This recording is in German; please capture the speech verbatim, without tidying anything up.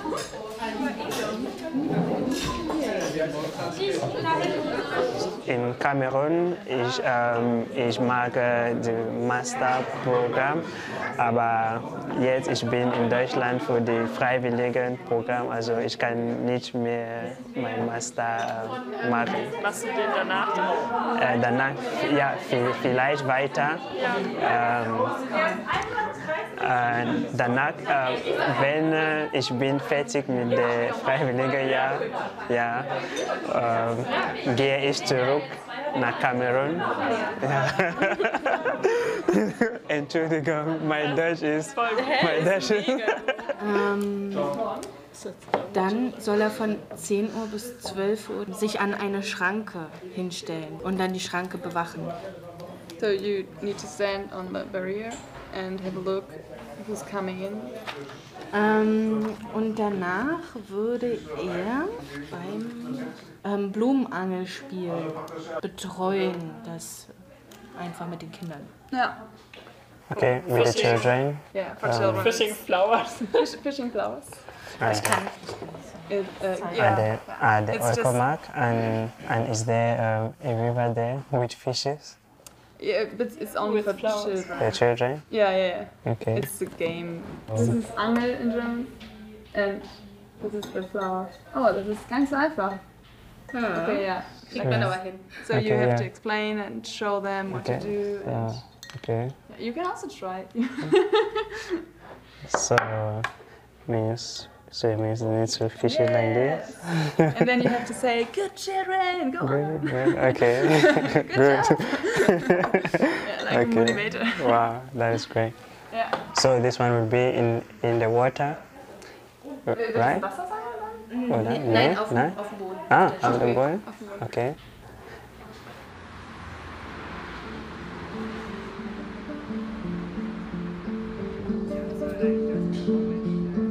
In Kamerun, ich, ähm, ich mag äh, das Masterprogramm, aber jetzt ich bin in Deutschland für die freiwilligen Programm, also ich kann nicht mehr mein Master äh, machen. Machst du den danach? Äh, danach, ja, vielleicht weiter. Ähm, äh, danach, äh, wenn äh, ich bin fertig mit dem freiwilligen Jahr, ja, äh, gehe ich zurück nach Kamerun. Ja. Entschuldigung, mein Deutsch ist... Mein Deutsch ist Ähm, dann soll er von zehn Uhr bis zwölf Uhr sich an eine Schranke hinstellen und dann die Schranke bewachen. So you need to stand on the barrier and have a look who's coming in. Ähm, und danach würde er beim ähm, Blumenangelspiel betreuen, das einfach mit den Kindern. Ja. Okay, with the children. Yeah, for children. Fishing flowers. Fish, fishing flowers. Ich kann It, uh, At yeah. the, at the It's just- Oikomark, and, and is there um, a river there with fishes? Yeah, but it's only With for flowers. children. The children? Yeah, yeah, yeah. Okay. It's the game. This is Angel in German. And this is the flower. Oh, das ist ganz einfach. Okay, yeah. kriegt man aber hin. So you Okay, have yeah. to explain and show them what Okay. to do. And Uh, okay. yeah, you can also try it. So means so it means you need to fish it like this. And then you have to say, good children, go on. Good, good. Okay. Good Good. job. Yeah, like a Okay. motivator. Wow, that is great. Yeah. So this one will be in in the water, right? Wasser sein dann? Oder? Nein, Nee, auf, nein? auf dem Boden. Ah, auf dem Boden. Okay.